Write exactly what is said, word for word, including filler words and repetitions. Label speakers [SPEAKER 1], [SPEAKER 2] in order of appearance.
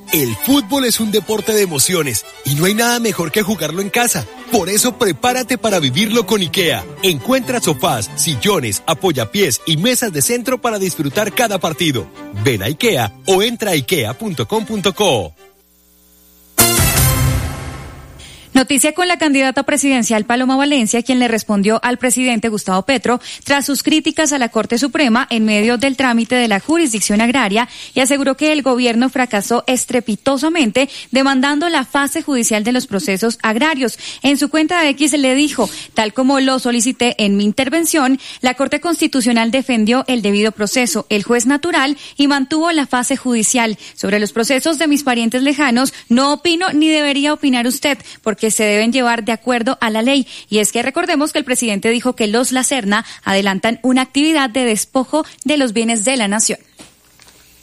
[SPEAKER 1] El fútbol es un deporte de emociones y no hay nada mejor que jugarlo en casa. Por eso prepárate para vivirlo con IKEA. Encuentra sofás, sillones, apoyapiés y mesas de centro para disfrutar cada partido. Ven a IKEA o entra a ikea punto com punto co.
[SPEAKER 2] Noticia con la candidata presidencial Paloma Valencia, quien le respondió al presidente Gustavo Petro tras sus críticas a la Corte Suprema en medio del trámite de la jurisdicción agraria, y aseguró que el gobierno fracasó estrepitosamente demandando la fase judicial de los procesos agrarios. En su cuenta de X le dijo: tal como lo solicité en mi intervención, la Corte Constitucional defendió el debido proceso, el juez natural, y mantuvo la fase judicial. Sobre los procesos de mis parientes lejanos no opino ni debería opinar usted, porque que se deben llevar de acuerdo a la ley. Y es que recordemos que el presidente dijo que los Lacerna adelantan una actividad de despojo de los bienes de la nación.